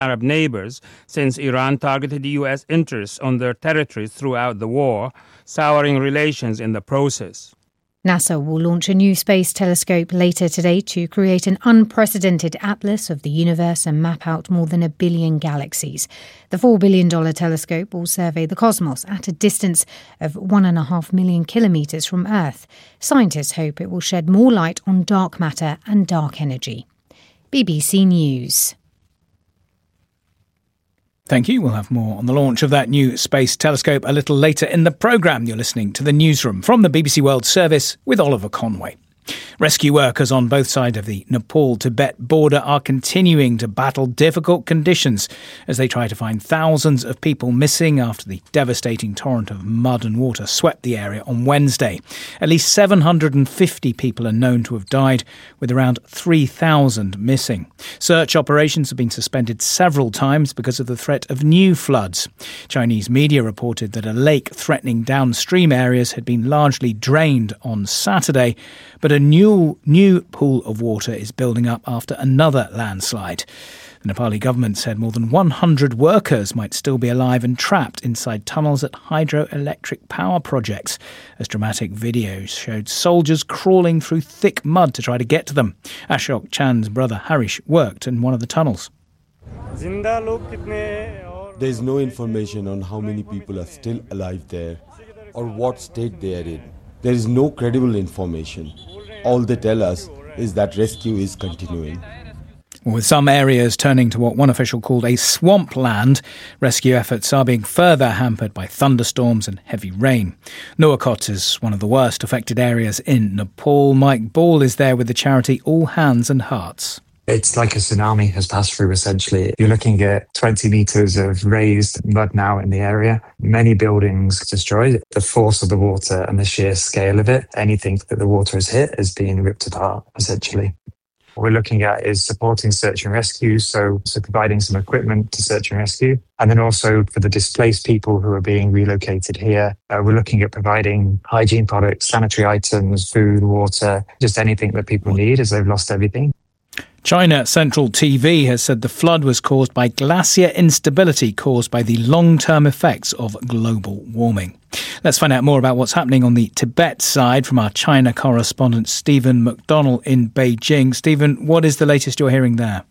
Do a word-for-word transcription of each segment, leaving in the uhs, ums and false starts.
Arab neighbors since Iran targeted U S interests on their territories throughout the war, souring relations in the process. NASA will launch a new space telescope later today to create an unprecedented atlas of the universe and map out more than a billion galaxies. The four billion dollars telescope will survey the cosmos at a distance of one and a half million kilometres from Earth. Scientists hope it will shed more light on dark matter and dark energy. B B C News. Thank you. We'll have more on the launch of that new space telescope a little later in the programme. You're listening to the Newsroom from the B B C World Service with Oliver Conway. Rescue workers on both sides of the Nepal-Tibet border are continuing to battle difficult conditions as they try to find thousands of people missing after the devastating torrent of mud and water swept the area on Wednesday. At least seven hundred fifty people are known to have died, with around three thousand missing. Search operations have been suspended several times because of the threat of new floods. Chinese media reported that a lake threatening downstream areas had been largely drained on Saturday, but a new new pool of water is building up after another landslide. The Nepali government said more than one hundred workers might still be alive and trapped inside tunnels at hydroelectric power projects, as dramatic videos showed soldiers crawling through thick mud to try to get to them. Ashok Chand's brother Harish worked in one of the tunnels. There is no information on how many people are still alive there or what state they are in. There is no credible information. All they tell us is that rescue is continuing. With some areas turning to what one official called a swampland, rescue efforts are being further hampered by thunderstorms and heavy rain. Nuwakot is one of the worst affected areas in Nepal. Mike Ball is there with the charity All Hands and Hearts. It's like a tsunami has passed through, essentially. You're looking at twenty metres of raised mud now in the area. Many buildings destroyed. The force of the water and the sheer scale of it, anything that the water has hit is being ripped apart, essentially. What we're looking at is supporting search and rescue, so, so providing some equipment to search and rescue. And then also for the displaced people who are being relocated here, uh, we're looking at providing hygiene products, sanitary items, food, water, just anything that people need as they've lost everything. China Central T V has said the flood was caused by glacier instability caused by the long-term effects of global warming. Let's find out more about what's happening on the Tibet side from our China correspondent Stephen McDonnell in Beijing. Stephen, what is the latest you're hearing there?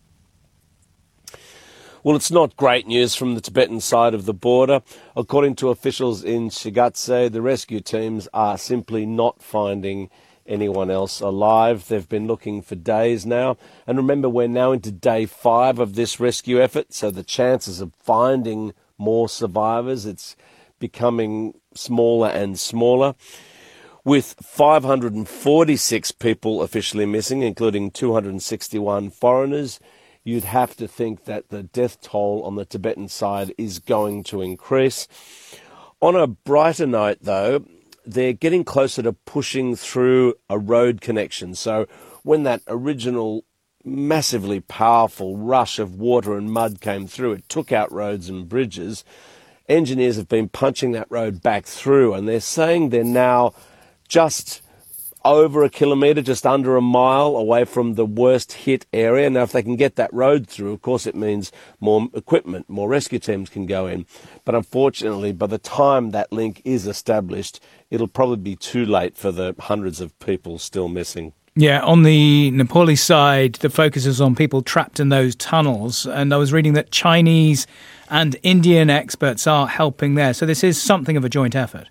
Well, it's not great news from the Tibetan side of the border. According to officials in Shigatse, the rescue teams are simply not finding anyone else alive. They've been looking for days now. And remember, we're now into day five of this rescue effort, so the chances of finding more survivors, it's becoming smaller and smaller. With five hundred forty-six people officially missing, including two hundred sixty-one foreigners, you'd have to think that the death toll on the Tibetan side is going to increase. On a brighter note, though, they're getting closer to pushing through a road connection. So when that original massively powerful rush of water and mud came through, it took out roads and bridges. Engineers have been punching that road back through, and they're saying they're now just over a kilometre, just under a mile away from the worst hit area. Now, if they can get that road through, of course, it means more equipment, more rescue teams can go in. But unfortunately, by the time that link is established, it'll probably be too late for the hundreds of people still missing. Yeah, on the Nepali side, the focus is on people trapped in those tunnels. And I was reading that Chinese and Indian experts are helping there. So this is something of a joint effort.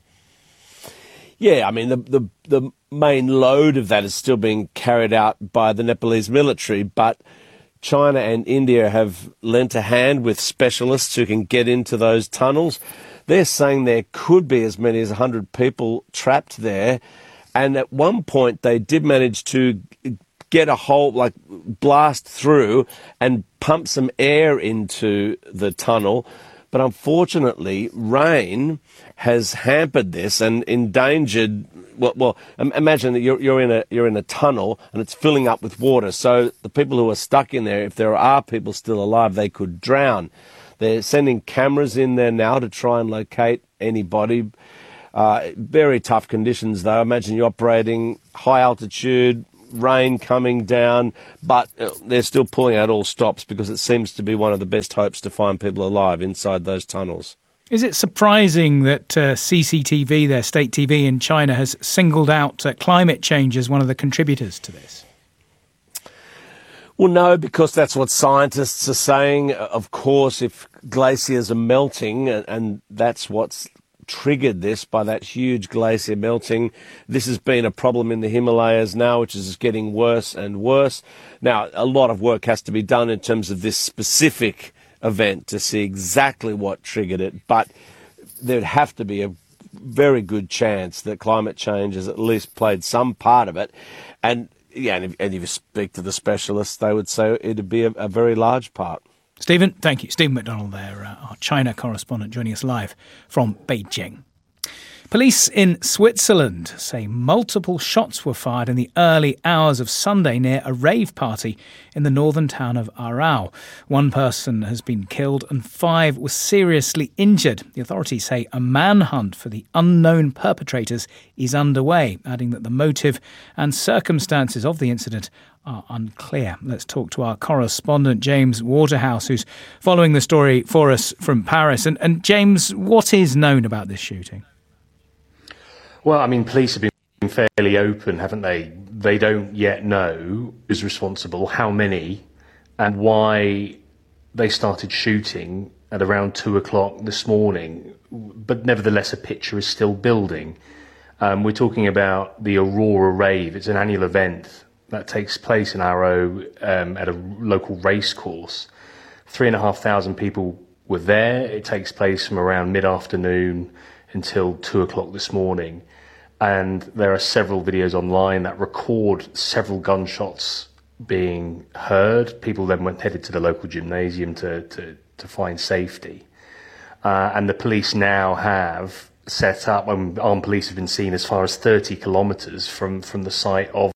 Yeah, I mean, the, the the main load of that is still being carried out by the Nepalese military, but China and India have lent a hand with specialists who can get into those tunnels. They're saying there could be as many as one hundred people trapped there, and at one point they did manage to get a hole, like blast through and pump some air into the tunnel. But unfortunately, rain has hampered this and endangered. Well, well imagine that you're, you're in a you're in a tunnel and it's filling up with water. So the people who are stuck in there, if there are people still alive, they could drown. They're sending cameras in there now to try and locate anybody. Uh, very tough conditions, though. Imagine you're operating high altitude, rain coming down, but they're still pulling out all stops because it seems to be one of the best hopes to find people alive inside those tunnels. Is it surprising that uh, C C T V, their state T V in China, has singled out uh, climate change as one of the contributors to this? Well, no, because that's what scientists are saying. Of course, if glaciers are melting, and that's what's triggered this by that huge glacier melting, this has been a problem in the Himalayas now, which is getting worse and worse. Now, a lot of work has to be done in terms of this specific event to see exactly what triggered it, but there'd have to be a very good chance that climate change has at least played some part of it. And yeah, and if, and if you speak to the specialists, they would say it'd be a, a very large part. Stephen, thank you. Stephen McDonald there, uh, our China correspondent, joining us live from Beijing. Police in Switzerland say multiple shots were fired in the early hours of Sunday near a rave party in the northern town of Aarau. One person has been killed and five were seriously injured. The authorities say a manhunt for the unknown perpetrators is underway, adding that the motive and circumstances of the incident are unclear. Let's talk to our correspondent, James Waterhouse, who's following the story for us from Paris. And, and James, what is known about this shooting? Well, I mean, police have been fairly open, haven't they? They don't yet know who's responsible, how many, and why they started shooting at around two o'clock this morning. But nevertheless, a picture is still building. Um, we're talking about the Aurora Rave. It's an annual event that takes place in Aarau um, at a local race course. Three and a half thousand people were there. It takes place from around mid-afternoon until two o'clock this morning. And there are several videos online that record several gunshots being heard. People then went headed to the local gymnasium to, to, to find safety. Uh, and the police now have set up, um, armed police have been seen as far as thirty kilometres from, from the site of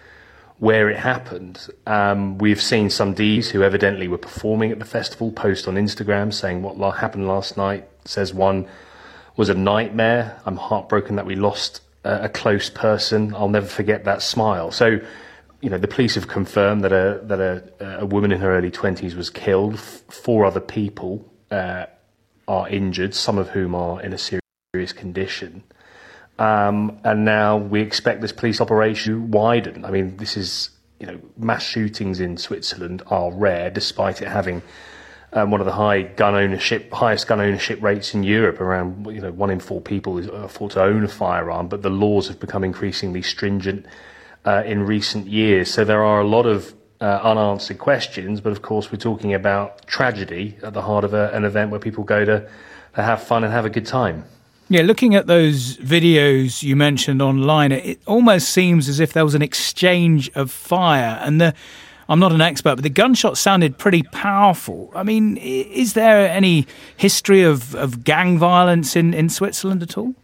where it happened. Um, we've seen some D Js who evidently were performing at the festival post on Instagram saying what happened last night. Says one was a nightmare. I'm heartbroken that we lost a, a close person. I'll never forget that smile. So, you know, the police have confirmed that a that a, a woman in her early twenties was killed. F- four other people uh, are injured, some of whom are in a serious condition. Um, and now we expect this police operation to widen. I mean, this is, you know, mass shootings in Switzerland are rare, despite it having um, one of the high gun ownership, highest gun ownership rates in Europe. Around, you know, one in four people is thought to own a firearm, but the laws have become increasingly stringent uh, in recent years. So there are a lot of uh, unanswered questions. But of course, we're talking about tragedy at the heart of a, an event where people go to, to have fun and have a good time. Yeah, looking at those videos you mentioned online, it almost seems as if there was an exchange of fire. And the, I'm not an expert, but the gunshots sounded pretty powerful. I mean, is there any history of, of gang violence in, in Switzerland at all?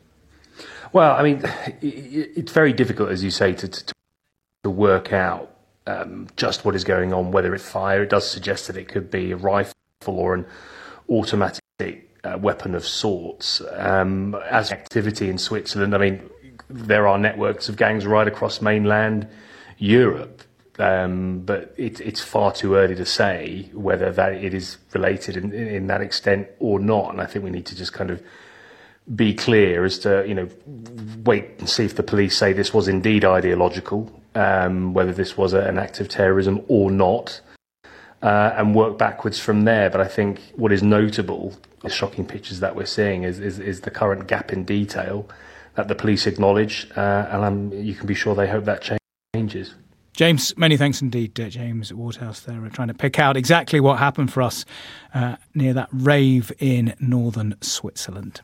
Well, I mean, it's very difficult, as you say, to, to, to work out um, just what is going on, whether it's fire. It does suggest that it could be a rifle or an automatic Uh, weapon of sorts. Um, as activity in Switzerland, I mean, there are networks of gangs right across mainland Europe, um, but it, it's far too early to say whether that it is related in, in that extent or not. And I think we need to just kind of be clear as to, you know, wait and see if the police say this was indeed ideological, um, whether this was a, an act of terrorism or not. Uh, and work backwards from there. But I think what is notable, the shocking pictures that we're seeing, is is, is the current gap in detail that the police acknowledge, uh, and um, you can be sure they hope that changes. James, many thanks indeed, uh, James Waterhouse there, trying to pick out exactly what happened for us uh, near that rave in northern Switzerland.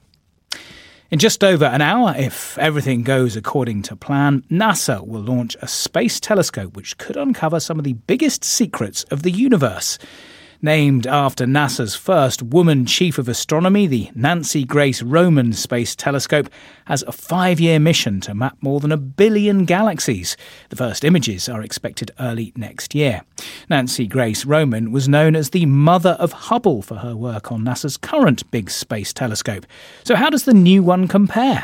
In just over an hour, if everything goes according to plan, NASA will launch a space telescope which could uncover some of the biggest secrets of the universe. Named after NASA's first woman chief of astronomy, the Nancy Grace Roman Space Telescope has a five-year mission to map more than a billion galaxies. The first images are expected early next year. Nancy Grace Roman was known as the mother of Hubble for her work on NASA's current big space telescope. So how does the new one compare?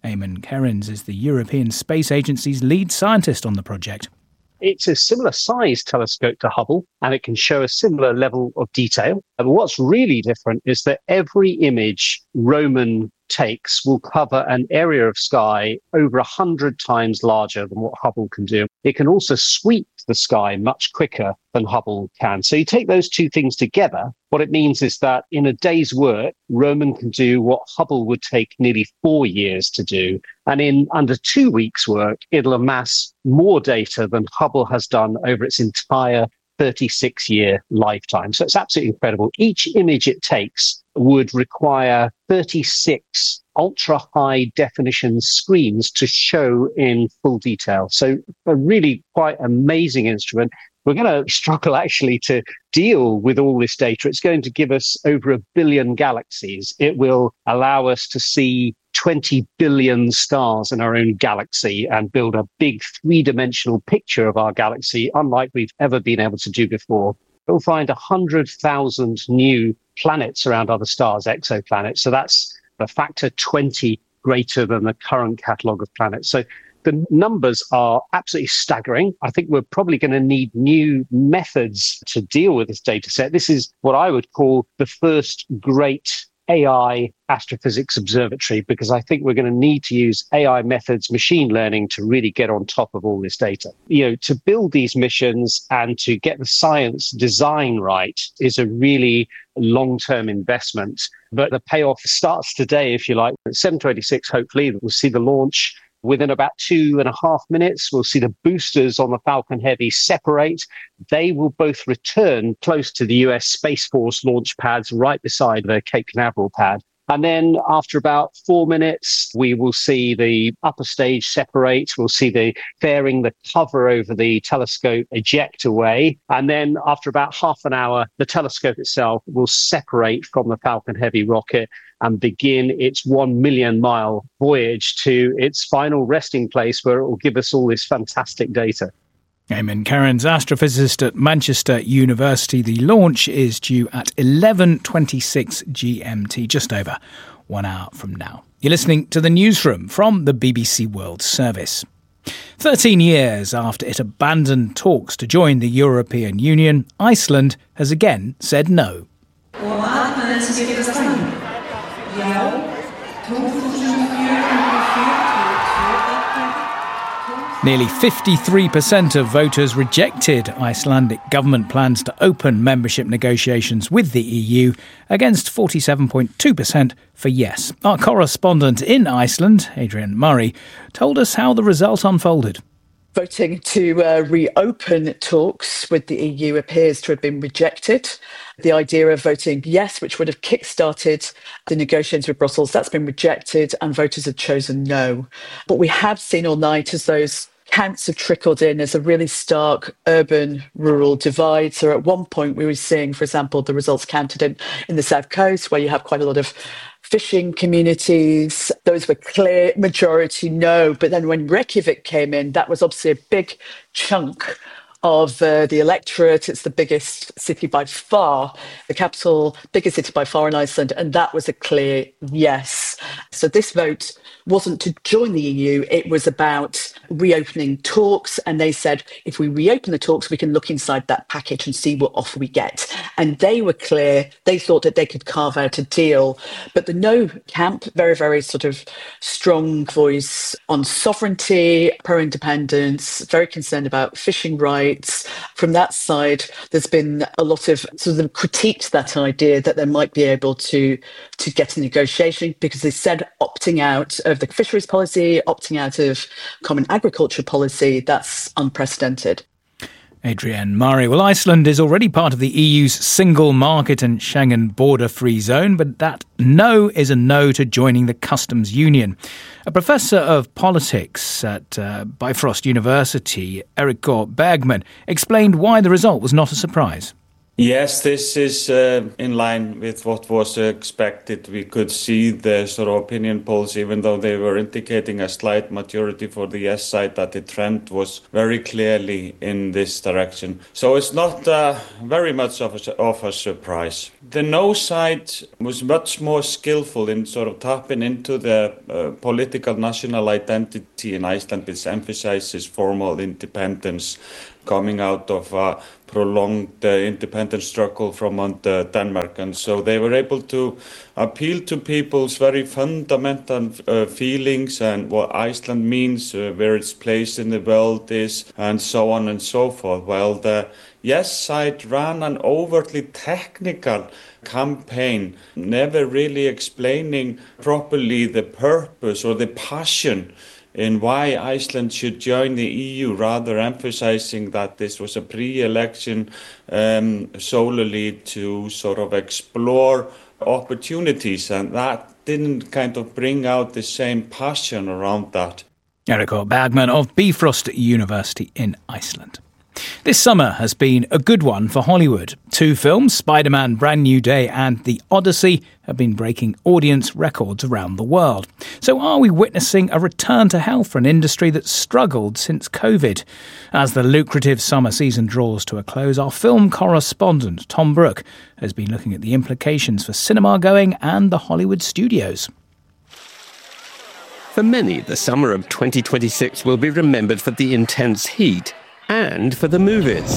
Eamon Kerins is the European Space Agency's lead scientist on the project. It's a similar size telescope to Hubble, and it can show a similar level of detail. But what's really different is that every image Roman takes will cover an area of sky over a hundred times larger than what Hubble can do. It can also sweep the sky much quicker than Hubble can. So you take those two things together, what it means is that in a day's work, Roman can do what Hubble would take nearly four years to do. And in under two weeks' work, it'll amass more data than Hubble has done over its entire thirty-six year lifetime. So it's absolutely incredible. Each image it takes would require thirty-six ultra high definition screens to show in full detail. So a really quite amazing instrument. We're going to struggle actually to deal with all this data. It's going to give us over a billion galaxies. It will allow us to see twenty billion stars in our own galaxy and build a big three-dimensional picture of our galaxy, unlike we've ever been able to do before. We'll find one hundred thousand new planets around other stars, exoplanets. So that's a factor twenty greater than the current catalogue of planets. So the numbers are absolutely staggering. I think we're probably going to need new methods to deal with this data set. This is what I would call the first great A I astrophysics observatory, because I think we're going to need to use A I methods, machine learning to really get on top of all this data. You know, to build these missions and to get the science design right is a really long-term investment. But the payoff starts today, if you like. At seven twenty-six, hopefully, we'll see the launch. Within about two and a half minutes, we'll see the boosters on the Falcon Heavy separate. They will both return close to the U S Space Force launch pads right beside the Cape Canaveral pad. And then after about four minutes, we will see the upper stage separate. We'll see the fairing, the cover over the telescope eject away. And then after about half an hour, the telescope itself will separate from the Falcon Heavy rocket and begin its one million mile voyage to its final resting place, where it will give us all this fantastic data. Eamon Kerins, astrophysicist at Manchester University. The launch is due at eleven twenty-six G M T, just over one hour from now. You're listening to the Newsroom from the B B C World Service. Thirteen years after it abandoned talks to join the European Union, Iceland has again said no. Nearly fifty-three percent of voters rejected Icelandic government plans to open membership negotiations with the E U, against forty-seven point two percent for yes. Our correspondent in Iceland, Adrian Murray, told us how the result unfolded. Voting to uh, reopen talks with the E U appears to have been rejected. The idea of voting yes, which would have kick-started the negotiations with Brussels, that's been rejected, and voters have chosen no. What we have seen all night is those counts have trickled in as a really stark urban-rural divide. So at one point we were seeing, for example, the results counted in, in the South Coast, where you have quite a lot of fishing communities. Those were clear majority no. But then when Reykjavik came in, that was obviously a big chunk of uh, the electorate. It's the biggest city by far, the capital, biggest city by far in Iceland, and that was a clear yes. So this vote wasn't to join the E U, it was about reopening talks, and they said, if we reopen the talks, we can look inside that package and see what offer we get. And they were clear, they thought that they could carve out a deal. But the no camp, very, very sort of strong voice on sovereignty, pro-independence, very concerned about fishing rights. From that side, there's been a lot of sort of critiqued that idea that they might be able to, to get a negotiation, because they said opting out of the fisheries policy, opting out of common agriculture policy, that's unprecedented. Adrienne Murray. Well, Iceland is already part of the E U's single market and Schengen border-free zone, but that no is a no to joining the customs union. A professor of politics at uh, Bifrost University, Eriko Bergman, explained why the result was not a surprise. Yes, this is uh, in line with what was expected. We could see the sort of opinion polls, even though they were indicating a slight majority for the yes side, that the trend was very clearly in this direction. So it's not uh, very much of a, of a surprise. The no side was much more skillful in sort of tapping into the uh, political national identity in Iceland, which emphasizes formal independence coming out of a prolonged uh, independence struggle from under Denmark. And so they were able to appeal to people's very fundamental uh, feelings and what Iceland means, uh, where its place in the world is, and so on and so forth. While the yes side ran an overtly technical campaign, never really explaining properly the purpose or the passion in why Iceland should join the E U, rather emphasizing that this was a pre-election um, solely to sort of explore opportunities, and that didn't kind of bring out the same passion around that. Erik Bergman of Bifrost University in Iceland. This summer has been a good one for Hollywood. Two films, Spider-Man Brand New Day and The Odyssey, have been breaking audience records around the world. So are we witnessing a return to health for an industry that's struggled since COVID? As the lucrative summer season draws to a close, our film correspondent Tom Brooke has been looking at the implications for cinema going and the Hollywood studios. For many, the summer of twenty twenty-six will be remembered for the intense heat and for the movies.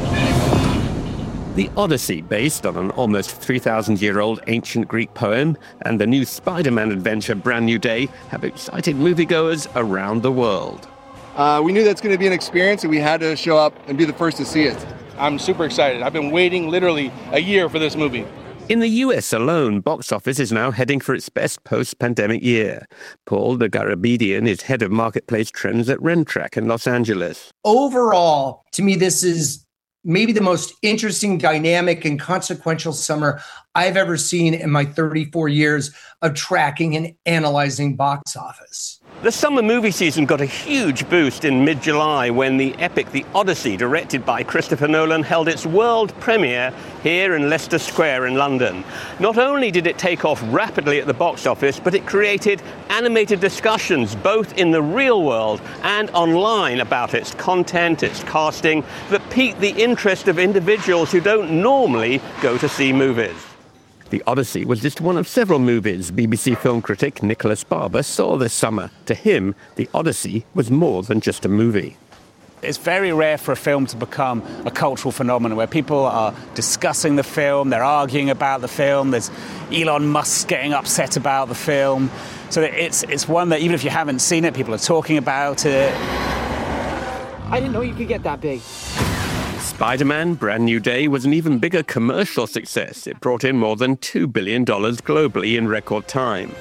The Odyssey, based on an almost three thousand year old ancient Greek poem, and the new Spider-Man adventure Brand New Day have excited moviegoers around the world. Uh, we knew that's going to be an experience, and we had to show up and be the first to see it. I'm super excited. I've been waiting literally a year for this movie. In the U S alone, box office is now heading for its best post-pandemic year. Paul de Garabedian is head of marketplace trends at Rentrack in Los Angeles. Overall, to me, this is maybe the most interesting, dynamic, and consequential summer I've ever seen in my thirty-four years of tracking and analyzing box office. The summer movie season got a huge boost in mid-July when the epic The Odyssey, directed by Christopher Nolan, held its world premiere here in Leicester Square in London. Not only did it take off rapidly at the box office, but it created animated discussions both in the real world and online about its content, its casting, that piqued the interest of individuals who don't normally go to see movies. The Odyssey was just one of several movies B B C film critic Nicholas Barber saw this summer. To him, The Odyssey was more than just a movie. It's very rare for a film to become a cultural phenomenon where people are discussing the film, they're arguing about the film, there's Elon Musk getting upset about the film. So it's it's one that even if you haven't seen it, people are talking about it. I didn't know you could get that big. Spider-Man Brand New Day was an even bigger commercial success. It brought in more than two billion dollars globally in record time.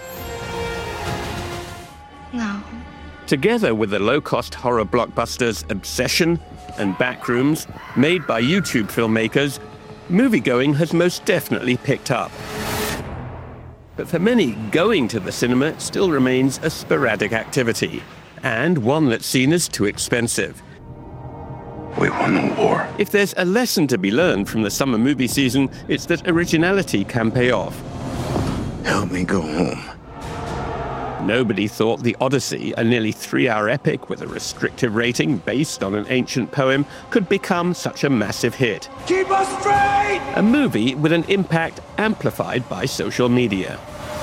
No. Together with the low-cost horror blockbusters Obsession and Backrooms, made by YouTube filmmakers, moviegoing has most definitely picked up. But for many, going to the cinema still remains a sporadic activity, and one that's seen as too expensive. We won the war. If there's a lesson to be learned from the summer movie season, it's that originality can pay off. Help me go home. Nobody thought The Odyssey, a nearly three-hour epic with a restrictive rating based on an ancient poem, could become such a massive hit. Keep us straight! A movie with an impact amplified by social media.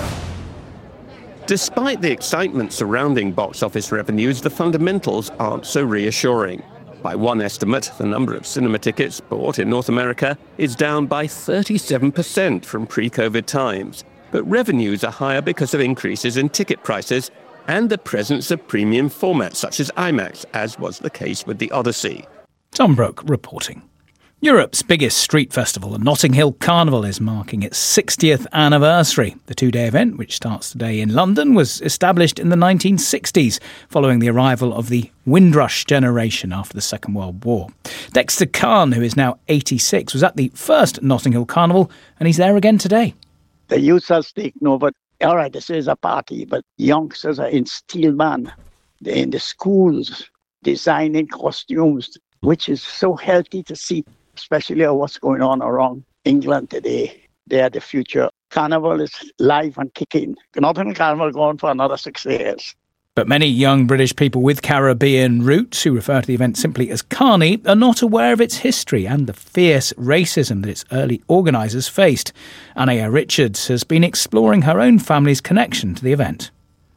Despite the excitement surrounding box office revenues, the fundamentals aren't so reassuring. By one estimate, the number of cinema tickets bought in North America is down by thirty-seven percent from pre-COVID times. But revenues are higher because of increases in ticket prices and the presence of premium formats such as IMAX, as was the case with The Odyssey. Tom Brooke reporting. Europe's biggest street festival, the Notting Hill Carnival, is marking its sixtieth anniversary. The two-day event, which starts today in London, was established in the nineteen sixties following the arrival of the Windrush generation after the Second World War. Dexter Kahn, who is now eighty-six, was at the first Notting Hill Carnival, and he's there again today. The youth are taking over. All right, this is a party, but youngsters are in Steelman. They're in the schools, designing costumes, which is so healthy to see. especially what's going on around England today. They are the future. Carnival is live and kicking. Notting Hill Carnival going for another six years. But many young British people with Caribbean roots who refer to the event simply as Carney are not aware of its history and the fierce racism that its early organisers faced. Anaya Richards has been exploring her own family's connection to the event.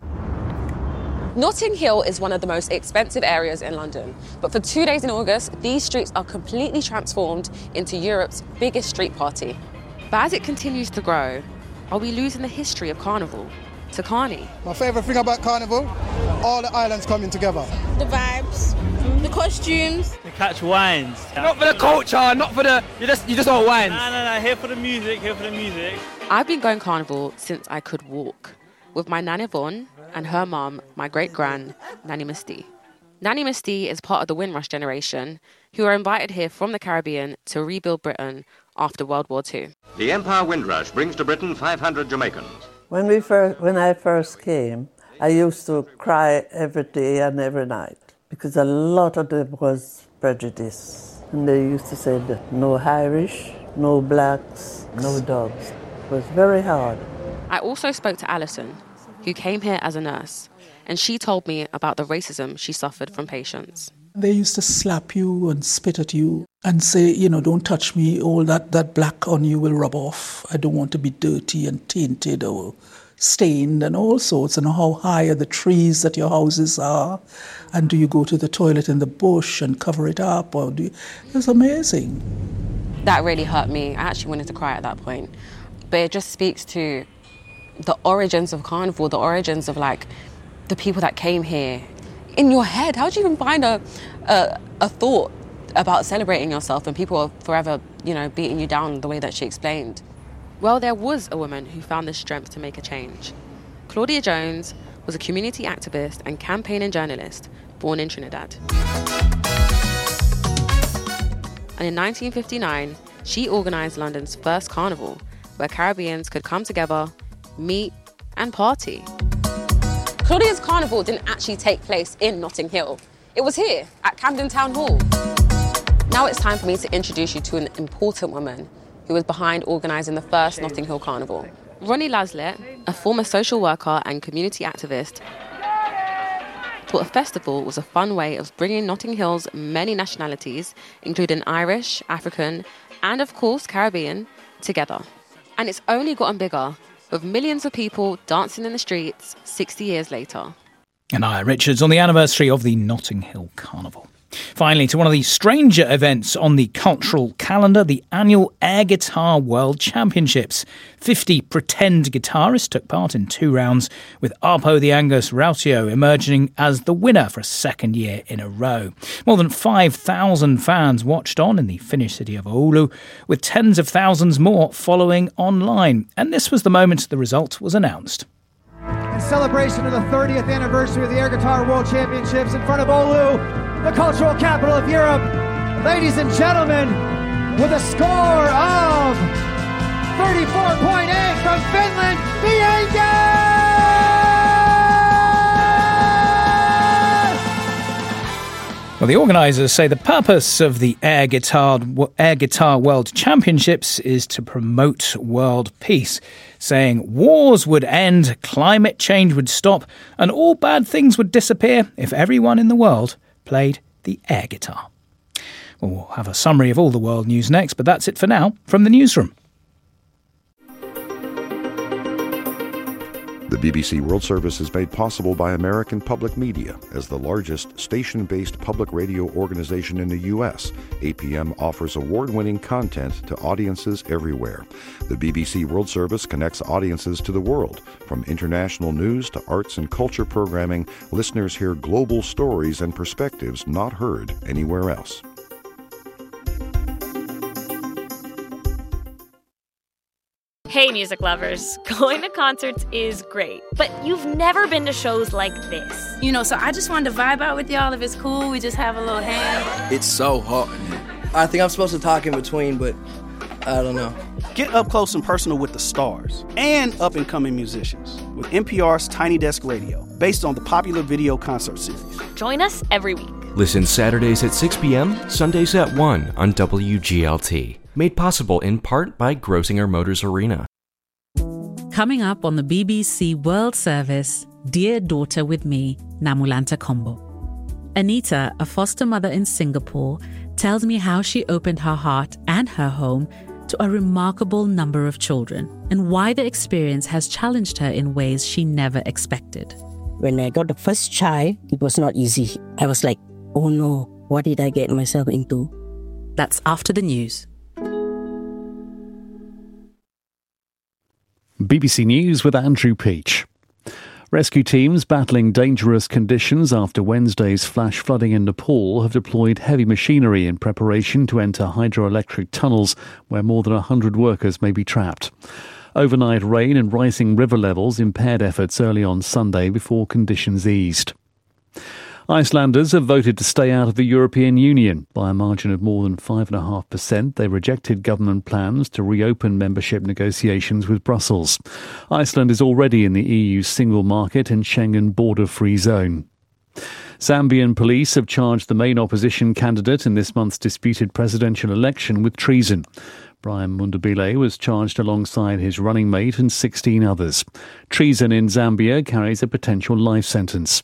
Notting Hill is one of the most expensive areas in London, but for two days in August, these streets are completely transformed into Europe's biggest street party. But as it continues to grow, are we losing the history of Carnival to Carney? My favourite thing about Carnival, all the islands coming together. The vibes, the costumes. The catch wines. Not for the culture, not for the, you just you just want wines. No, no, no, here for the music, here for the music. I've been going Carnival since I could walk, with my Nan Yvonne and her mum, my great-gran, Nanny Misty. Nanny Misty is part of the Windrush generation, who are invited here from the Caribbean to rebuild Britain after World War Two. The Empire Windrush brings to Britain five hundred Jamaicans. When we first, when I first came, I used to cry every day and every night because a lot of them was prejudice. And they used to say that no Irish, no blacks, no dogs. It was very hard. I also spoke to Alison, who came here as a nurse, and she told me about the racism she suffered from patients. They used to slap you and spit at you and say, you know, don't touch me, all that, that black on you will rub off. I don't want to be dirty and tainted or stained and all sorts. And how high are the trees that your houses are? And do you go to the toilet in the bush and cover it up? Or do you... It was amazing. That really hurt me. I actually wanted to cry at that point. But it just speaks to the origins of Carnival, the origins of, like, the people that came here. In your head, how do you even find a, a a thought about celebrating yourself when people are forever, you know, beating you down the way that she explained? Well, there was a woman who found the strength to make a change. Claudia Jones was a community activist and campaigning journalist born in Trinidad. And in nineteen fifty-nine, she organised London's first carnival, where Caribbeans could come together, meet and party. Claudia's carnival didn't actually take place in Notting Hill. It was here, at Camden Town Hall. Now it's time for me to introduce you to an important woman who was behind organising the first Notting Hill Carnival. Ronnie Laslett, a former social worker and community activist, thought a festival was a fun way of bringing Notting Hill's many nationalities, including Irish, African, and of course Caribbean, together. And it's only gotten bigger, with millions of people dancing in the streets sixty years later. Anaya Richards on the anniversary of the Notting Hill Carnival. Finally, to one of the stranger events on the cultural calendar, the annual Air Guitar World Championships. fifty pretend guitarists took part in two rounds, with Arpo the Angus Rautio emerging as the winner for a second year in a row. More than five thousand fans watched on in the Finnish city of Oulu, with tens of thousands more following online. And this was the moment the result was announced. In celebration of the thirtieth anniversary of the Air Guitar World Championships in front of Oulu, the cultural capital of Europe, ladies and gentlemen, with a score of thirty-four point eight from Finland, the Angus! Well, the organisers say the purpose of the Air Guitar, Air Guitar World Championships is to promote world peace, saying wars would end, climate change would stop, and all bad things would disappear if everyone in the world played the air guitar. Well, we'll have a summary of all the world news next, but that's it for now from the newsroom. The B B C World Service is made possible by American Public Media. As the largest station-based public radio organization in the U S, A P M offers award-winning content to audiences everywhere. The B B C World Service connects audiences to the world. From international news to arts and culture programming, listeners hear global stories and perspectives not heard anywhere else. Hey, music lovers. Going to concerts is great, but you've never been to shows like this. You know, so I just wanted to vibe out with y'all. If it's cool, we just have a little hang. It's so hot in here. I think I'm supposed to talk in between, but I don't know. Get up close and personal with the stars and up-and-coming musicians with N P R's Tiny Desk Radio, based on the popular video concert series. Join us every week. Listen Saturdays at six p.m., Sundays at one on W G L T. Made possible in part by Grosinger Motors Arena. Coming up on the B B C World Service, Dear Daughter with me, Namulanta Kombo. Anita, a foster mother in Singapore, tells me how she opened her heart and her home to a remarkable number of children and why the experience has challenged her in ways she never expected. When I got the first child, it was not easy. I was like, oh no, what did I get myself into? That's after the news. B B C News with Andrew Peach. Rescue teams battling dangerous conditions after Wednesday's flash flooding in Nepal have deployed heavy machinery in preparation to enter hydroelectric tunnels where more than one hundred workers may be trapped. Overnight rain and rising river levels impaired efforts early on Sunday before conditions eased. Icelanders have voted to stay out of the European Union. By a margin of more than five point five percent, they rejected government plans to reopen membership negotiations with Brussels. Iceland is already in the E U's single market and Schengen border-free zone. Zambian police have charged the main opposition candidate in this month's disputed presidential election with treason. Brian Mundabile was charged alongside his running mate and sixteen others. Treason in Zambia carries a potential life sentence.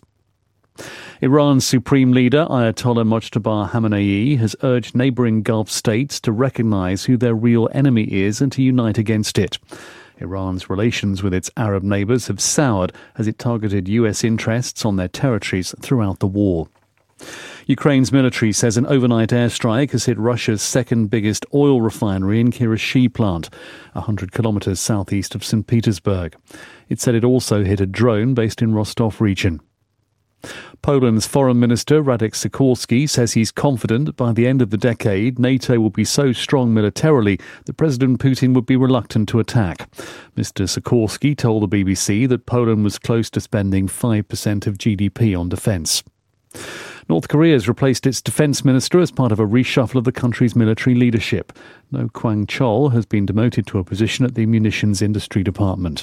Iran's supreme leader, Ayatollah Mojtaba Khamenei, has urged neighbouring Gulf states to recognise who their real enemy is and to unite against it. Iran's relations with its Arab neighbours have soured as it targeted U S interests on their territories throughout the war. Ukraine's military says an overnight airstrike has hit Russia's second biggest oil refinery in Kirishi plant, one hundred kilometres southeast of Saint Petersburg. It said it also hit a drone based in Rostov region. Poland's Foreign Minister Radek Sikorski says he's confident by the end of the decade NATO will be so strong militarily that President Putin would be reluctant to attack. Mister Sikorski told the B B C that Poland was close to spending five percent of G D P on defence. North Korea has replaced its defence minister as part of a reshuffle of the country's military leadership. No Kwang Chol has been demoted to a position at the munitions industry department.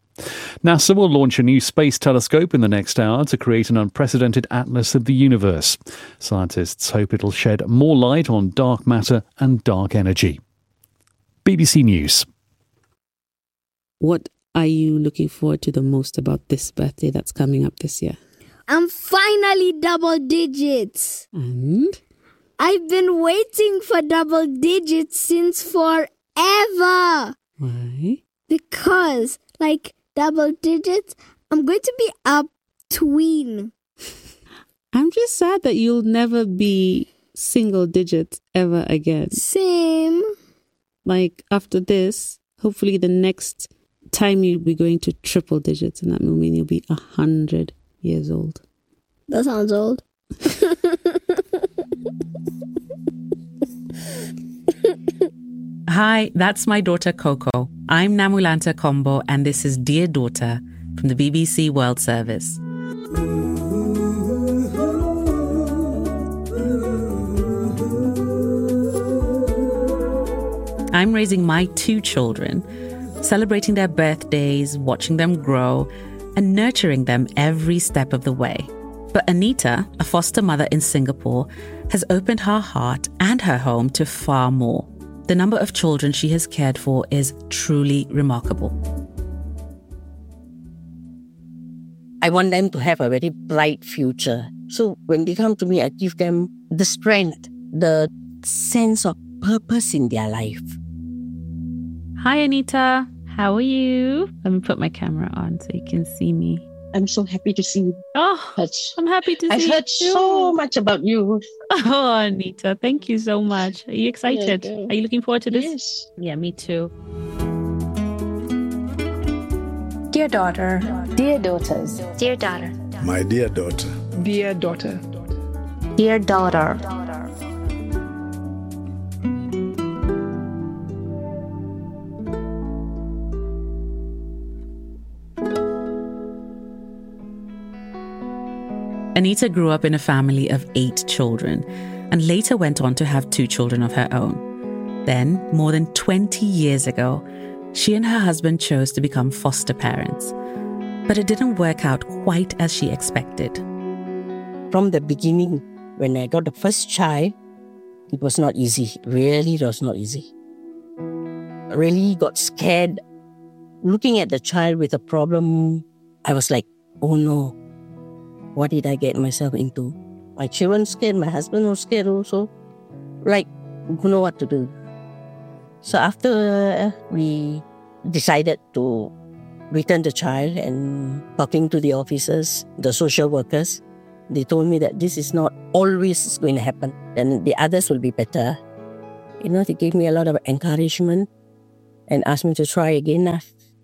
NASA will launch a new space telescope in the next hour to create an unprecedented atlas of the universe. Scientists hope it'll shed more light on dark matter and dark energy. B B C News. What are you looking forward to the most about this birthday that's coming up this year? I'm finally double digits. And? I've been waiting for double digits since forever. Why? Because, like, double digits, I'm going to be a tween. I'm just sad that you'll never be single digits ever again. Same. Like, after this, hopefully the next time you'll be going to triple digits, and that will mean you'll be a hundred years old. That sounds old. Hi, that's my daughter Coco. I'm Namulanta Kombo, and this is Dear Daughter from the B B C World Service. I'm raising my two children, celebrating their birthdays, watching them grow, and nurturing them every step of the way. But Anita, a foster mother in Singapore, has opened her heart and her home to far more. The number of children she has cared for is truly remarkable. I want them to have a very bright future. So when they come to me, I give them the strength, the sense of purpose in their life. Hi, Anita. How are you? Let me put my camera on so you can see me. I'm so happy to see you. Oh, Touch. I'm happy to I've see you. I've heard so much about you. Oh, Anita, thank you so much. Are you excited? Yeah, are you looking forward to this? Yes. Yeah, me too. Dear daughter. Dear daughters. Dear daughter. My dear daughter. Dear daughter. Dear daughter. Anita grew up in a family of eight children and later went on to have two children of her own. Then, more than twenty years ago, she and her husband chose to become foster parents. But it didn't work out quite as she expected. From the beginning, When I got the first child, it was not easy. Really, it was not easy. I really got scared. Looking at the child with a problem, I was like, oh no, what did I get myself into? My children scared, my husband was scared also. Like, who know what to do. So after we decided to return the child and talking to the officers, the social workers, they told me that this is not always going to happen and the others will be better. You know, they gave me a lot of encouragement and asked me to try again.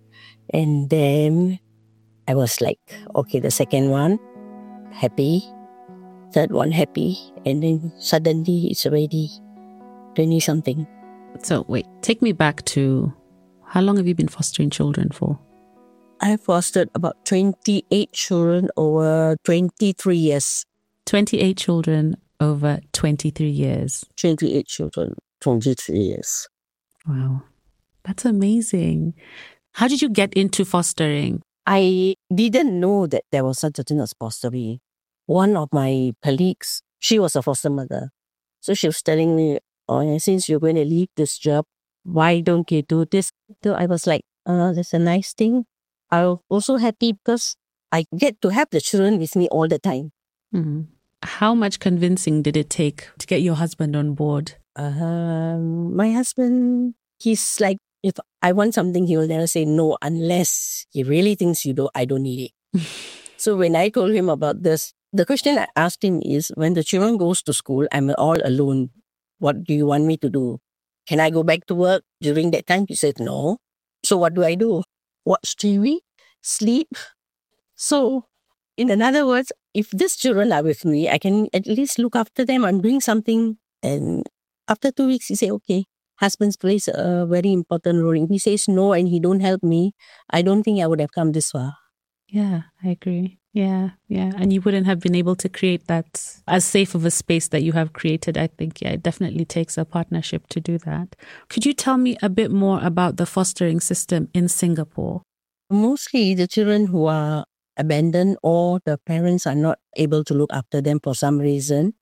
And then I was like, okay, the second one, happy. Third one, happy. And then suddenly it's already twenty-something. So wait, take me back to how long have you been fostering children for? I fostered about twenty-eight children over twenty-three years. twenty-eight children over twenty-three years. twenty-eight children, twenty-three years. Wow. That's amazing. How did you get into fostering? I didn't know that there was such a thing as fostering. One of my colleagues, she was a foster mother. So she was telling me, oh, since you're going to leave this job, why don't you do this? So I was like, oh, that's a nice thing. I'm also happy because I get to have the children with me all the time. Mm-hmm. How much convincing did it take to get your husband on board? Um, my husband, he's like, if I want something, he will never say no unless he really thinks you don't, I don't need it. So when I told him about this, the question I asked him is, when the children goes to school, I'm all alone. What do you want me to do? Can I go back to work during that time? He said, no. So what do I do? Watch T V, sleep. So, in other words, if these children are with me, I can at least look after them. I'm doing something. And after two weeks, he said, okay, husband plays a very important role. If he says no and he don't help me, I don't think I would have come this far. Yeah, I agree. Yeah, yeah. And you wouldn't have been able to create that as safe of a space that you have created. I think, yeah, it definitely takes a partnership to do that. Could you tell me a bit more about the fostering system in Singapore? Mostly the children who are abandoned or the parents are not able to look after them for some reason.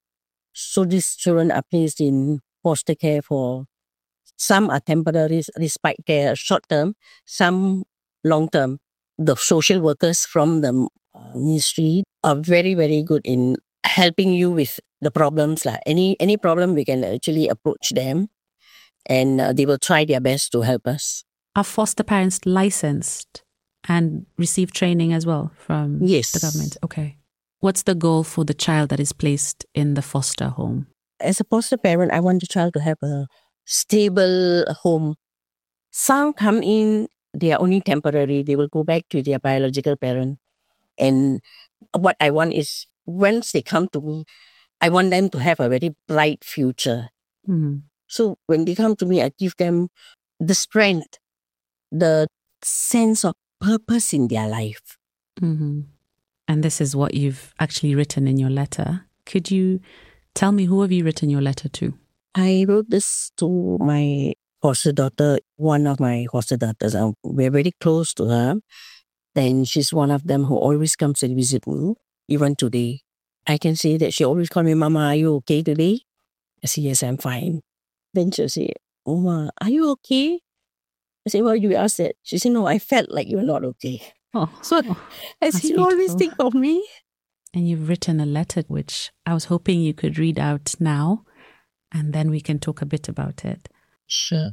So these children are placed in foster care for, some are temporary respite care, short term, some long term. The social workers from the ministry are very, very good in helping you with the problems. Like any any problem, we can actually approach them and uh, they will try their best to help us. Are foster parents licensed and receive training as well from yes. the government? Okay. What's the goal for the child that is placed in the foster home? As a foster parent, I want the child to have a stable home. Some come in, they are only temporary. They will go back to their biological parent. And what I want is, once they come to me, I want them to have a very bright future. Mm-hmm. So when they come to me, I give them the strength, the sense of purpose in their life. Mm-hmm. And this is what you've actually written in your letter. Could you tell me, who have you written your letter to? I wrote this to my foster daughter, one of my foster daughters. We're very close to her. Then she's one of them who always comes and visit me. Even today, I can say that she always calls me, Mama, are you okay today? I say, yes, I'm fine. Then she'll say, Mama, are you okay? I say, why do you ask that? She said, no, I felt like you're not okay. Oh, so oh, I said, you always think of me. And you've written a letter which I was hoping you could read out now, and then we can talk a bit about it. Sure.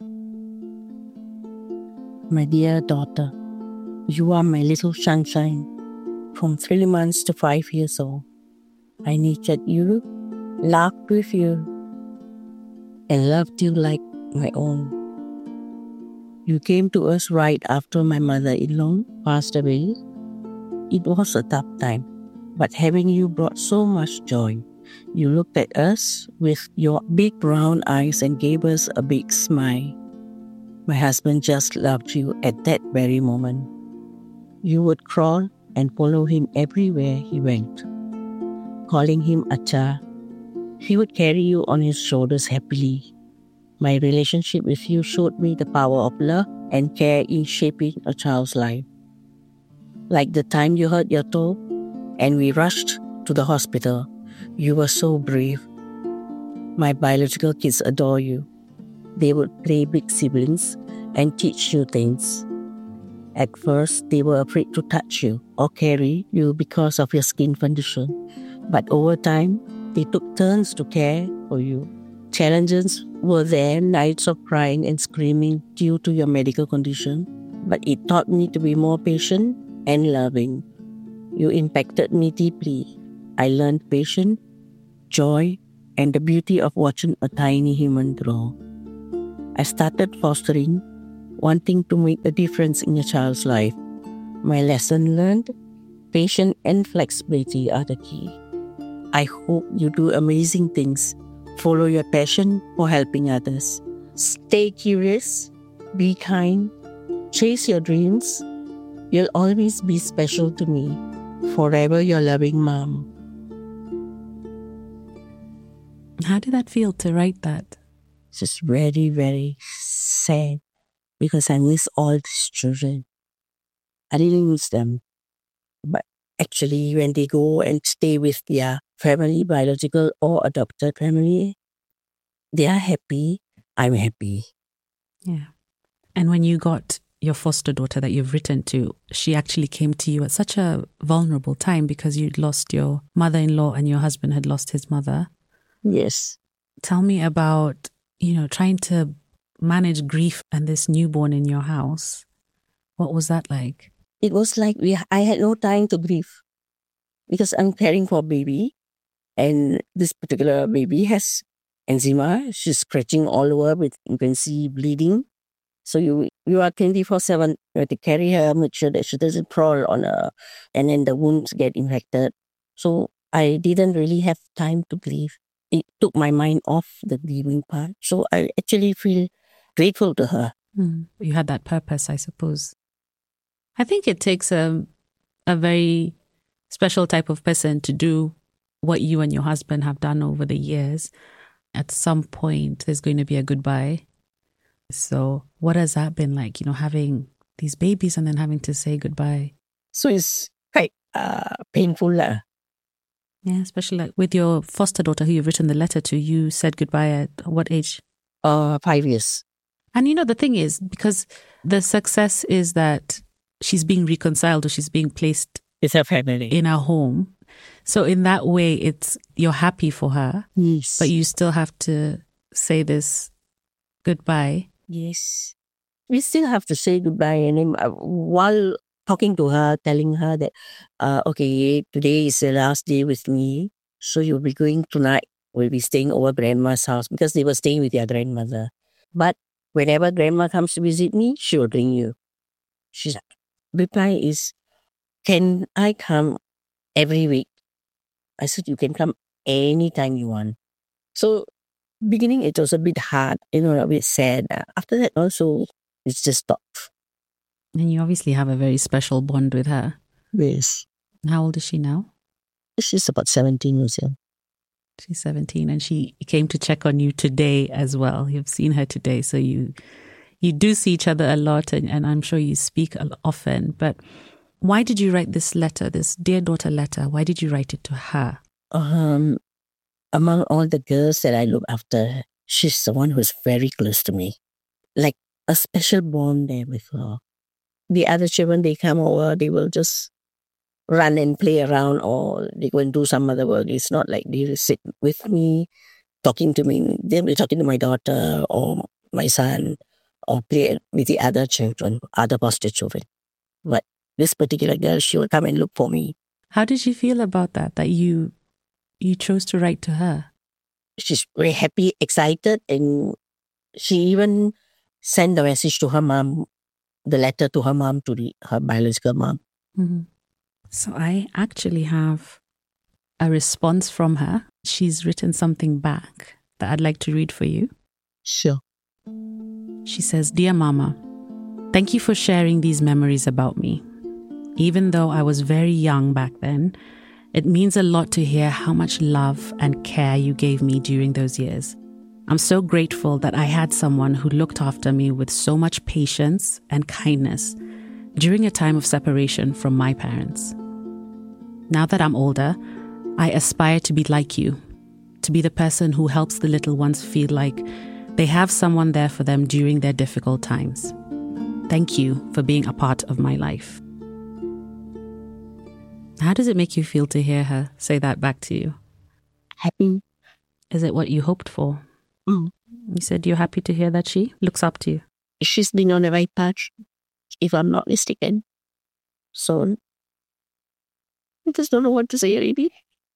My dear daughter, you are my little sunshine. From three months to five years old, I nurtured you, laughed with you, and loved you like my own. You came to us right after my mother-in-law passed away. It was a tough time, but having you brought so much joy. You looked at us with your big brown eyes and gave us a big smile. My husband just loved you at that very moment. You would crawl and follow him everywhere he went, calling him Acha. He would carry you on his shoulders happily. My relationship with you showed me the power of love and care in shaping a child's life. Like the time you hurt your toe and we rushed to the hospital, You were so brave. My biological kids adore you. They would play big siblings and teach you things. At first, they were afraid to touch you or carry you because of your skin condition. But over time, they took turns to care for you. Challenges were there, nights of crying and screaming due to your medical condition. But it taught me to be more patient and loving. You impacted me deeply. I learned patience, joy, and the beauty of watching a tiny human grow. I started fostering, wanting to make a difference in a child's life. My lesson learned, patience and flexibility are the key. I hope you do amazing things. Follow your passion for helping others. Stay curious, be kind, chase your dreams. You'll always be special to me. Forever your loving mom. How did that feel to write that? It's just very, very sad because I miss all these children. I didn't miss them. But actually, when they go and stay with their family, biological or adopted family, they are happy. I'm happy. Yeah. And when you got your foster daughter that you've written to, she actually came to you at such a vulnerable time because you'd lost your mother-in-law and your husband had lost his mother. Yes. Tell me about, you know, trying to manage grief and this newborn in your house. What was that like? It was like we. I had no time to grieve because I'm caring for a baby, and this particular baby has eczema. She's scratching all over with, you can see, bleeding. So you you are twenty-four seven. You have to carry her, make sure that she doesn't crawl on her, and then the wounds get infected. So I didn't really have time to grieve. It took my mind off the grieving part. So I actually feel grateful to her. Mm. You had that purpose, I suppose. I think it takes a a very special type of person to do what you and your husband have done over the years. At some point, there's going to be a goodbye. So what has that been like, you know, having these babies and then having to say goodbye? So it's quite uh, painful. Uh. Yeah, especially like with your foster daughter who you've written the letter to, you said goodbye at what age? Uh, five years. And you know, the thing is, because the success is that she's being reconciled or she's being placed with her family in a home. So in that way, it's you're happy for her. Yes. But you still have to say this goodbye. Yes. We still have to say goodbye. And then, uh, while talking to her, telling her that, uh, okay, today is the last day with me. So you'll be going tonight. We'll be staying over grandma's house because they were staying with their grandmother. But whenever grandma comes to visit me, she will bring you. She's reply is, can I come every week? I said, you can come anytime you want. So beginning, it was a bit hard, you know, a bit sad. After that, also, it's just stopped. And you obviously have a very special bond with her. Yes. How old is she now? She's about seventeen years old. She's seventeen, and she came to check on you today as well. You've seen her today, so you you do see each other a lot, and, and I'm sure you speak often. But why did you write this letter, this dear daughter letter? Why did you write it to her? Um, among all the girls that I look after, she's the one who's very close to me. Like a special bond there with her. The other children, they come over, they will just run and play around, or they go and do some other work. It's not like they sit with me, talking to me. They'll be talking to my daughter or my son, or play with the other children, other foster children. But this particular girl, she will come and look for me. How did she feel about that, that you you chose to write to her? She's very happy, excited, and she even sent a message to her mom, the letter to her mom, to the, her biological mom. Mm-hmm. So I actually have a response from her. She's written something back that I'd like to read for you. Sure. She says, Dear Mama, thank you for sharing these memories about me. Even though I was very young back then, it means a lot to hear how much love and care you gave me during those years. I'm so grateful that I had someone who looked after me with so much patience and kindness during a time of separation from my parents. Now that I'm older, I aspire to be like you, to be the person who helps the little ones feel like they have someone there for them during their difficult times. Thank you for being a part of my life. How does it make you feel to hear her say that back to you? Happy. Is it what you hoped for? Mm. You said you're happy to hear that she looks up to you. She's been on the right path, if I'm not mistaken. So, I just don't know what to say, really.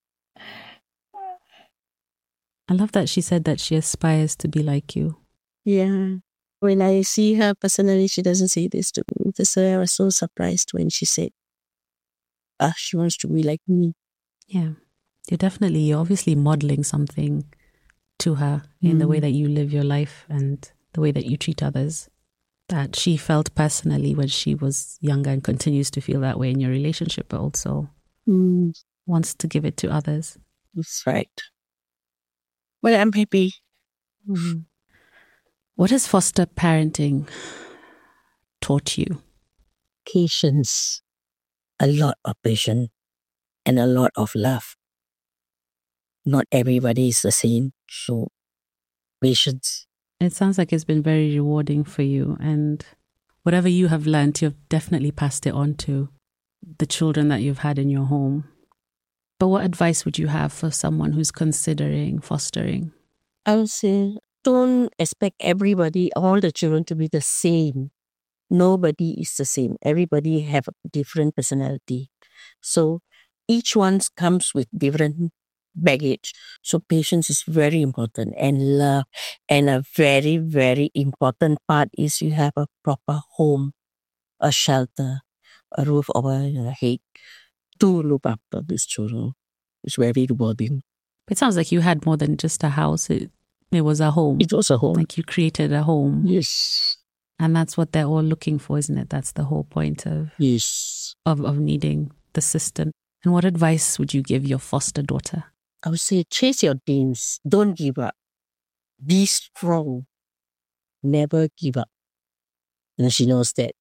I love that she said that she aspires to be like you. Yeah. When I see her personally, she doesn't say this to me. That's why I was so surprised when she said, ah, she wants to be like me. Yeah. You're definitely, you're obviously modeling something to her in mm. the way that you live your life and the way that you treat others, that she felt personally when she was younger and continues to feel that way in your relationship, but also mm. wants to give it to others. That's right. Well, I'm happy. Mm. What has foster parenting taught you? Patience. A lot of patience and a lot of love. Not everybody is the same, so patience. It sounds like it's been very rewarding for you, and whatever you have learned, you've definitely passed it on to the children that you've had in your home. But what advice would you have for someone who's considering fostering? I would say, don't expect everybody, all the children to be the same. Nobody is the same. Everybody have a different personality. So each one comes with different baggage. So patience is very important, and love. And a very, very important part is you have a proper home, a shelter, a roof over your head to look after these children. It's very rewarding. It sounds like you had more than just a house. It, it was a home. It was a home. Like you created a home. Yes. And that's what they're all looking for, isn't it? That's the whole point of yes of, of needing the system. And what advice would you give your foster daughter? I would say chase your dreams. Don't give up. Be strong. Never give up. And she knows that.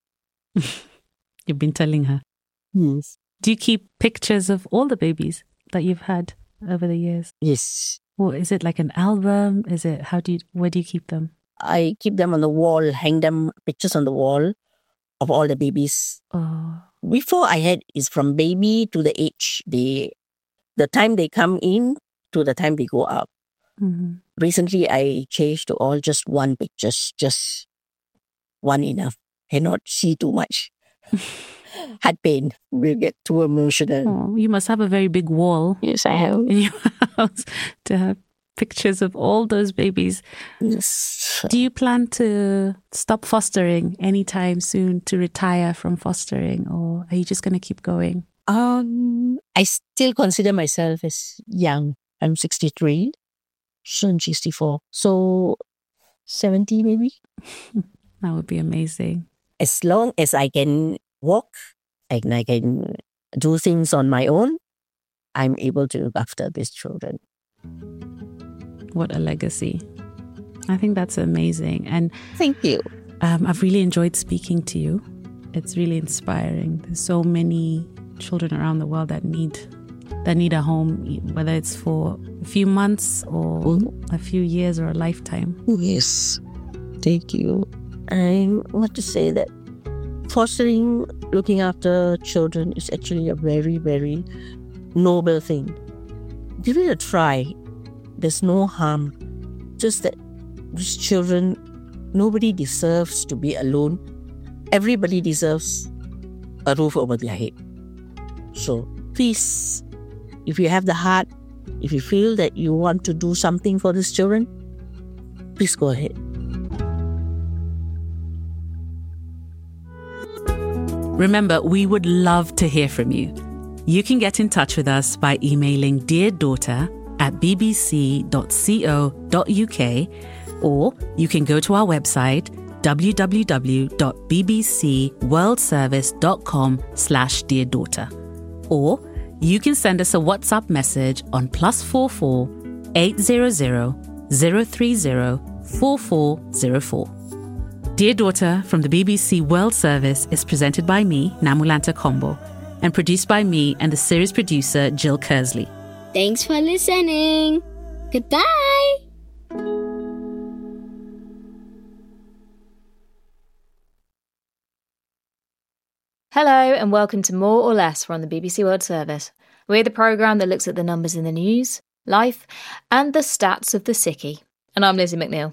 You've been telling her. Yes. Do you keep pictures of all the babies that you've had over the years? Yes. Well, is it like an album? Is it, how do you, where do you keep them? I keep them on the wall, hang them, pictures on the wall of all the babies. Oh. Before I had is from baby to the age, they, the time they come in to the time they go out. Mm-hmm. Recently, I changed to all just one pictures, just one enough. Cannot see too much. Heart pain will get too emotional. Oh, you must have a very big wall. Yes, I have. In your house to have pictures of all those babies. Yes. Do you plan to stop fostering anytime soon, to retire from fostering, or are you just going to keep going? Um, I still consider myself as young. I'm sixty-three, soon sixty-four. So seventy maybe. That would be amazing. As long as I can walk and I can do things on my own, I'm able to look after these children. What a legacy. I think that's amazing. And thank you. Um, I've really enjoyed speaking to you. It's really inspiring. There's so many children around the world that need that need a home, whether it's for a few months or mm. a few years or a lifetime. Yes. Thank you. I want to say that fostering, looking after children is actually a very, very noble thing. Give it a try. There's no harm. Just that these children, nobody deserves to be alone. Everybody deserves a roof over their head. So please, if you have the heart, if you feel that you want to do something for these children, please go ahead. Remember, we would love to hear from you. You can get in touch with us by emailing dear daughter at b b c dot co dot u k, or you can go to our website w w w dot b b c world service dot com slash dear daughter, or you can send us a WhatsApp message on plus four four eight zero zero zero three zero four four zero four. Dear Daughter from the B B C World Service is presented by me, Namulanta Kombo, and produced by me and the series producer, Jill Kersley. Thanks for listening. Goodbye. Hello and welcome to More or Less from the B B C World Service. We're the programme that looks at the numbers in the news, life and the stats of the sickie. And I'm Lizzie McNeil.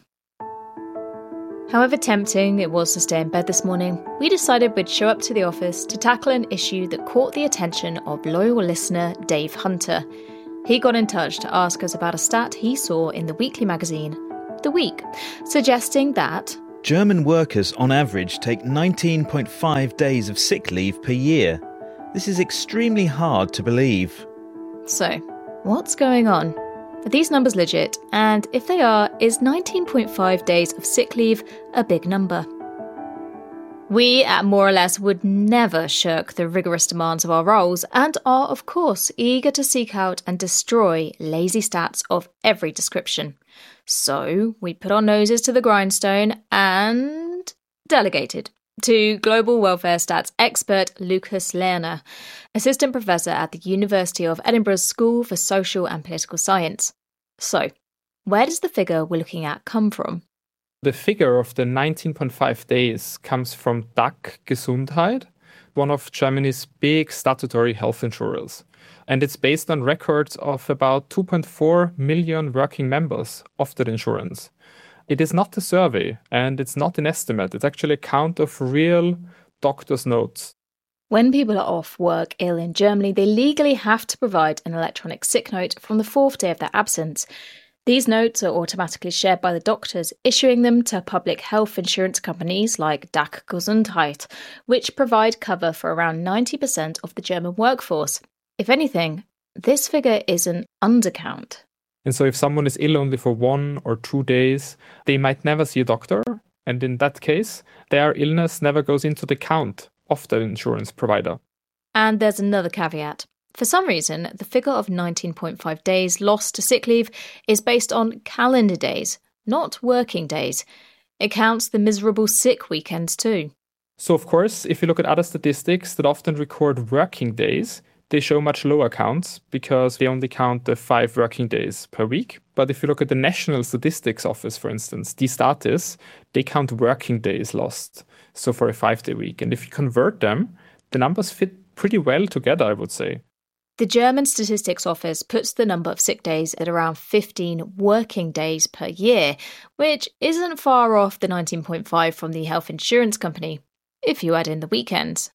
However tempting it was to stay in bed this morning, we decided we'd show up to the office to tackle an issue that caught the attention of loyal listener Dave Hunter. He got in touch to ask us about a stat he saw in the weekly magazine, The Week, suggesting that German workers on average take nineteen point five days of sick leave per year. This is extremely hard to believe. So, what's going on? Are these numbers legit? And if they are, is nineteen point five days of sick leave a big number? We at More or Less would never shirk the rigorous demands of our roles and are, of course, eager to seek out and destroy lazy stats of every description. So we put our noses to the grindstone and delegated to global welfare stats expert Lucas Lerner, assistant professor at the University of Edinburgh's School for Social and Political Science. So, where does the figure we're looking at come from? The figure of the nineteen point five days comes from D A C Gesundheit, one of Germany's big statutory health insurers. And it's based on records of about two point four million working members of that insurance. It is not a survey and it's not an estimate. It's actually a count of real doctor's notes. When people are off work ill in Germany, they legally have to provide an electronic sick note from the fourth day of their absence. These notes are automatically shared by the doctors, issuing them to public health insurance companies like D A C Gesundheit, which provide cover for around ninety percent of the German workforce. If anything, this figure is an undercount. And so if someone is ill only for one or two days, they might never see a doctor. And in that case, their illness never goes into the count of the insurance provider. And there's another caveat. For some reason, the figure of nineteen point five days lost to sick leave is based on calendar days, not working days. It counts the miserable sick weekends too. So of course, if you look at other statistics that often record working days, they show much lower counts because they only count the five working days per week. But if you look at the National Statistics Office, for instance, die Statis, they count working days lost, so for a five-day week. And if you convert them, the numbers fit pretty well together, I would say. The German Statistics Office puts the number of sick days at around fifteen working days per year, which isn't far off the nineteen point five from the health insurance company, if you add in the weekends.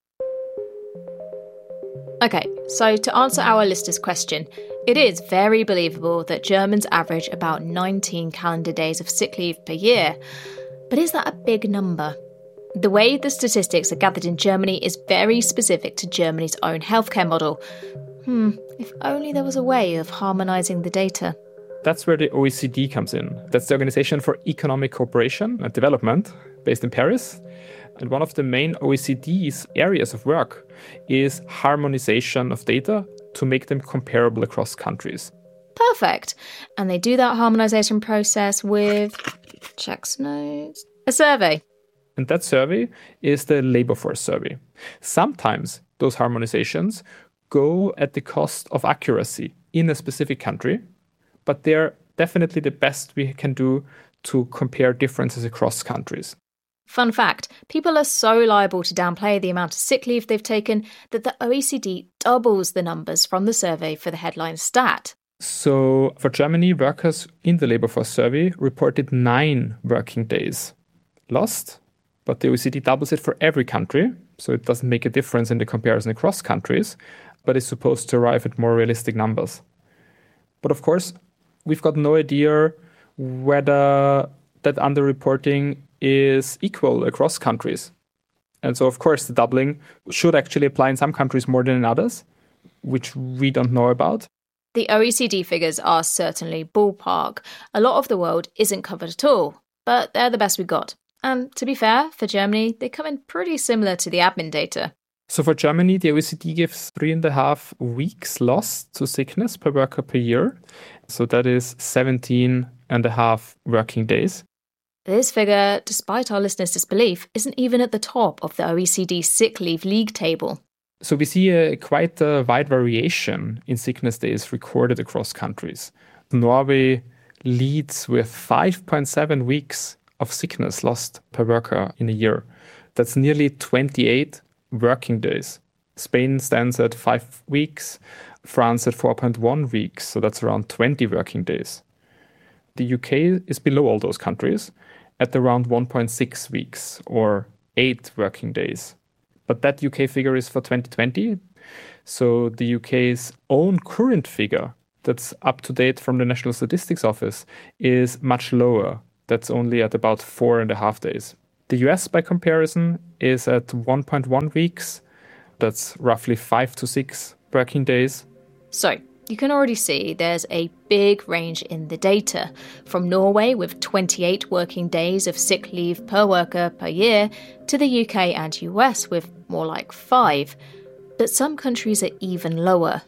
Okay, so to answer our listener's question, it is very believable that Germans average about nineteen calendar days of sick leave per year. But is that a big number? The way the statistics are gathered in Germany is very specific to Germany's own healthcare model. Hmm, if only there was a way of harmonising the data. That's where the O E C D comes in. That's the Organization for Economic Cooperation and Development, based in Paris. And one of the main O E C D's areas of work is harmonization of data to make them comparable across countries. Perfect. And they do that harmonization process with, checks notes, a survey. And that survey is the labor force survey. Sometimes those harmonizations go at the cost of accuracy in a specific country, but they're definitely the best we can do to compare differences across countries. Fun fact, people are so liable to downplay the amount of sick leave they've taken that the O E C D doubles the numbers from the survey for the headline stat. So for Germany, workers in the labor force survey reported nine working days lost, but the O E C D doubles it for every country, so it doesn't make a difference in the comparison across countries, but is supposed to arrive at more realistic numbers. But of course, we've got no idea whether that underreporting is equal across countries. And so, of course, the doubling should actually apply in some countries more than in others, which we don't know about. The O E C D figures are certainly ballpark. A lot of the world isn't covered at all, but they're the best we got. And to be fair, for Germany, they come in pretty similar to the admin data. So for Germany, the O E C D gives three and a half weeks lost to sickness per worker per year. So that is seventeen and a half working days. This figure, despite our listeners' disbelief, isn't even at the top of the O E C D sick leave league table. So we see a quite a wide variation in sickness days recorded across countries. Norway leads with five point seven weeks of sickness lost per worker in a year. That's nearly twenty-eight working days. Spain stands at five weeks, France at four point one weeks, so that's around twenty working days. The U K is below all those countries at around one point six weeks or eight working days. But that U K figure is for twenty twenty. So the U K's own current figure that's up to date from the National Statistics Office is much lower. That's only at about four and a half days. The U S, by comparison, is at one point one weeks. That's roughly five to six working days. So, you can already see there's a big range in the data, from Norway with twenty-eight working days of sick leave per worker per year to the U K and U S with more like five. But some countries are even lower.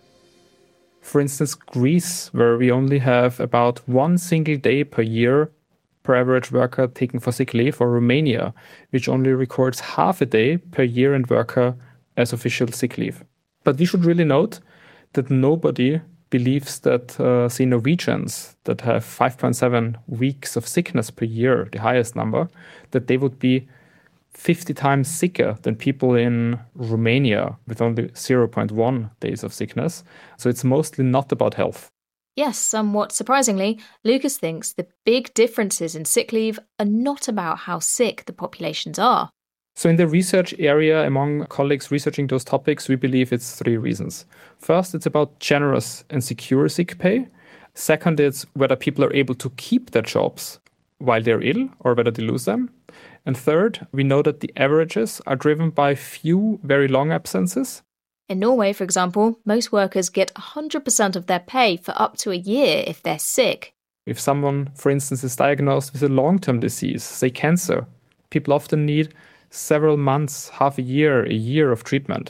For instance, Greece, where we only have about one single day per year per average worker taken for sick leave, or Romania, which only records half a day per year and worker as official sick leave. But we should really note that nobody believes that, uh, say, Norwegians that have five point seven weeks of sickness per year, the highest number, that they would be fifty times sicker than people in Romania with only zero point one days of sickness. So it's mostly not about health. Yes, somewhat surprisingly, Lucas thinks the big differences in sick leave are not about how sick the populations are. So in the research area, among colleagues researching those topics, we believe it's three reasons. First, it's about generous and secure sick pay. Second, it's whether people are able to keep their jobs while they're ill or whether they lose them. And third, we know that the averages are driven by few very long absences. In Norway, for example, most workers get one hundred percent of their pay for up to a year if they're sick. If someone, for instance, is diagnosed with a long-term disease, say cancer, people often need several months, half a year, a year of treatment.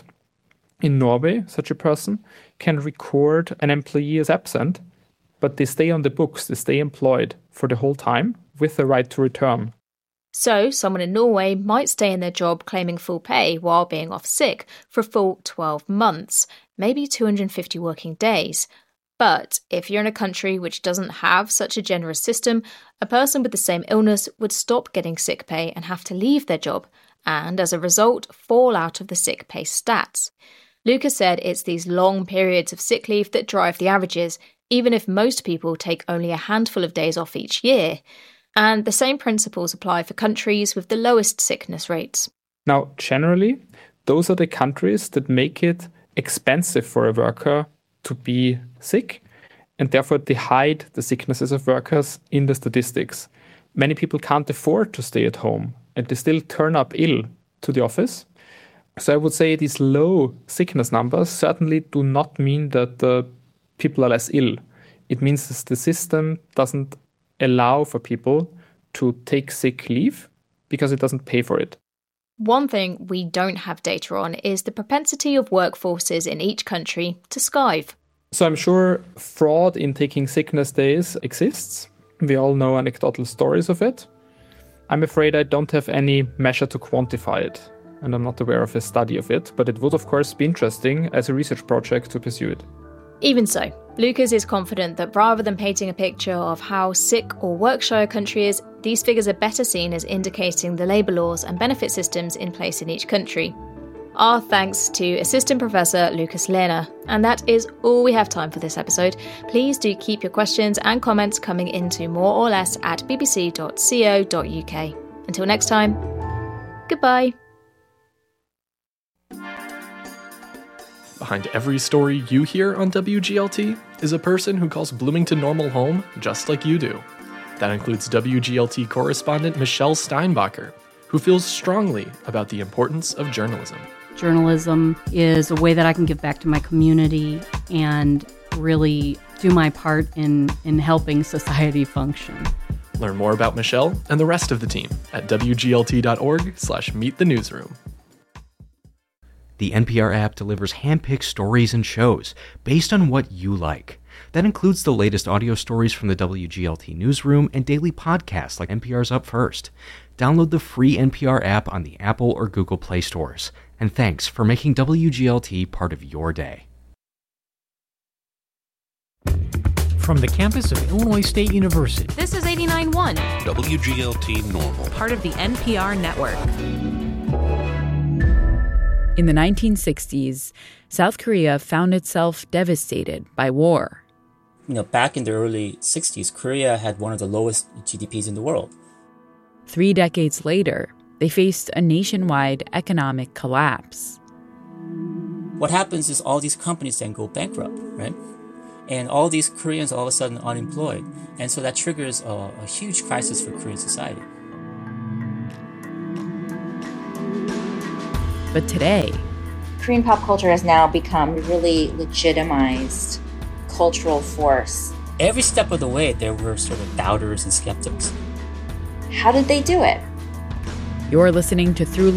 In Norway, such a person can record an employee as absent, but they stay on the books, they stay employed for the whole time with the right to return. So, someone in Norway might stay in their job claiming full pay while being off sick for a full twelve months, maybe two hundred fifty working days. But if you're in a country which doesn't have such a generous system, a person with the same illness would stop getting sick pay and have to leave their job, and as a result, fall out of the sick pay stats. Lucas said it's these long periods of sick leave that drive the averages, even if most people take only a handful of days off each year. And the same principles apply for countries with the lowest sickness rates. Now, generally, those are the countries that make it expensive for a worker to be sick, and therefore they hide the sicknesses of workers in the statistics. Many people can't afford to stay at home, and they still turn up ill to the office. So I would say these low sickness numbers certainly do not mean that the people are less ill. It means that the system doesn't allow for people to take sick leave because it doesn't pay for it. One thing we don't have data on is the propensity of workforces in each country to skive. So I'm sure fraud in taking sickness days exists. We all know anecdotal stories of it. I'm afraid I don't have any measure to quantify it, and I'm not aware of a study of it, but it would of course be interesting as a research project to pursue it. Even so, Lucas is confident that rather than painting a picture of how sick or work-shy a country is, these figures are better seen as indicating the labour laws and benefit systems in place in each country. Our thanks to Assistant Professor Lucas Lehner. And that is all we have time for this episode. Please do keep your questions and comments coming into more or less at b b c dot co dot u k. Until next time, goodbye. Behind every story you hear on W G L T is a person who calls Bloomington normal home just like you do. That includes W G L T correspondent Michelle Steinbacher, who feels strongly about the importance of journalism. Journalism is a way that I can give back to my community and really do my part in, in helping society function. Learn more about Michelle and the rest of the team at w g l t dot org slash meet the newsroom. The N P R app delivers hand-picked stories and shows based on what you like. That includes the latest audio stories from the W G L T newsroom and daily podcasts like N P R's Up First. Download the free N P R app on the Apple or Google Play stores. And thanks for making W G L T part of your day. From the campus of Illinois State University. This is eighty-nine point one. W G L T Normal. Part of the N P R network. In the nineteen sixties, South Korea found itself devastated by war. You know, back in the early sixties, Korea had one of the lowest G D Ps in the world. Three decades later, they faced a nationwide economic collapse. What happens is all these companies then go bankrupt, right? And all these Koreans are all of a sudden unemployed. And so that triggers a, a huge crisis for Korean society. But today, Korean pop culture has now become a really legitimized cultural force. Every step of the way, there were sort of doubters and skeptics. How did they do it? You're listening to Through